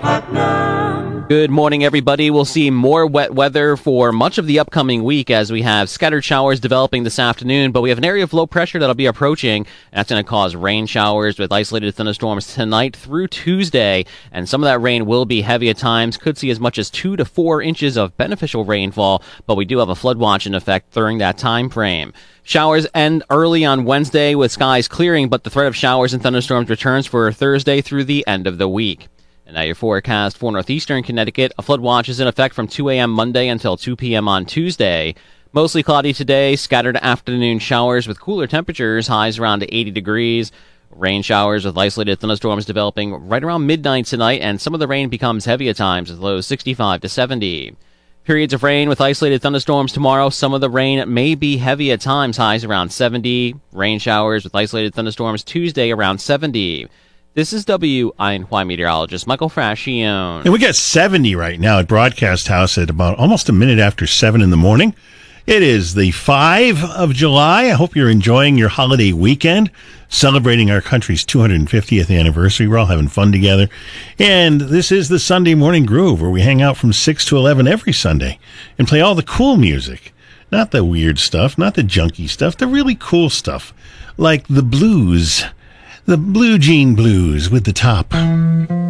Good morning, everybody. We'll see more wet weather for much of the upcoming week as we have scattered showers developing this afternoon, but we have an area of low pressure that'll be approaching. That's going to cause rain showers with isolated thunderstorms tonight through Tuesday, and some of that rain will be heavy at times. Could see as much as 2 to 4 inches of beneficial rainfall, but we do have a flood watch in effect during that time frame. Showers end early on Wednesday with skies clearing, but the threat of showers and thunderstorms returns for Thursday through the end of the week. And now your forecast for northeastern Connecticut. A flood watch is in effect from 2 a.m. Monday until 2 p.m. on Tuesday. Mostly cloudy today, scattered afternoon showers with cooler temperatures, highs around 80 degrees. Rain showers with isolated thunderstorms developing right around midnight tonight, and some of the rain becomes heavy at times with lows 65 to 70. Periods of rain with isolated thunderstorms tomorrow. Some of the rain may be heavy at times, highs around 70. Rain showers with isolated thunderstorms Tuesday around 70. This is WINY meteorologist Michael Frascione. And we got 70 right now at Broadcast House at about almost a minute after 7 in the morning. It is the 5 of July. I hope you're enjoying your holiday weekend, celebrating our country's 250th anniversary. We're all having fun together. And this is the Sunday Morning Groove, where we hang out from 6 to 11 every Sunday and play all the cool music. Not the weird stuff, not the junky stuff, the really cool stuff, like the blues. The Blue Jean Blues with the Top.